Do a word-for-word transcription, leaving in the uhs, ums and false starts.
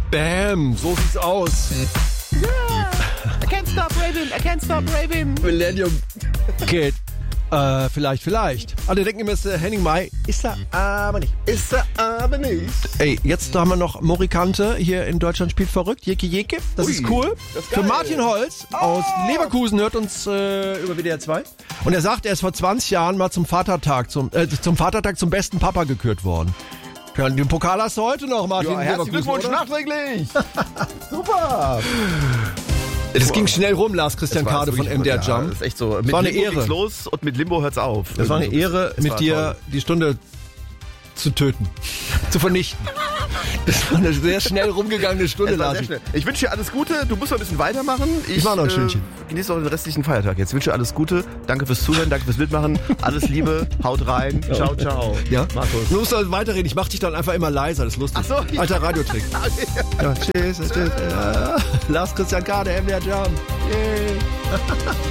Bam, so sieht's aus. Yeah. I can't stop raving, I can't stop raving. Millennium Kid. Äh, vielleicht, vielleicht. Alle denken immer, es ist Henning Mai. Ist er aber nicht. Ist er aber nicht. Ey, jetzt haben wir noch Morikante hier in Deutschland spielt verrückt. Jeke Jeke. Das Ui, ist cool. das ist Für geil. Martin Holz aus Leverkusen hört uns äh, über W D R zwei. Und er sagt, er ist vor zwanzig Jahren mal zum Vatertag, zum, äh, zum Vatertag zum besten Papa gekürt worden. Ja, den Pokal hast du heute noch, Martin. Ja, herzlichen Glückwunsch oder? nachträglich. Super. Das ging schnell rum, Lars Christian Das war Kade von wirklich- M D R ja, Jump. Das ist echt so. Mit war eine Limbo Ehre. ging's los und mit Limbo hört's auf. Das war eine Ehre, Das mit war dir toll. die Stunde zu töten, zu vernichten. Das war eine sehr schnell rumgegangene Stunde, Es war Lars. sehr schnell. Ich wünsche dir alles Gute. Du musst noch ein bisschen weitermachen. Ich mach noch ein Stündchen. Äh, genieße noch den restlichen Feiertag. Jetzt wünsche dir alles Gute. Danke fürs Zuhören, danke fürs Mitmachen. Alles Liebe, haut rein. Ciao, ciao. Ja? Markus. Du musst halt weiterreden. Ich mach dich dann einfach immer leiser. Das ist lustig. Ach so, ja. Alter Radiotrick. Ja, tschüss, tschüss. Ja. Lars Christian Kade, M D R Jump. Yay.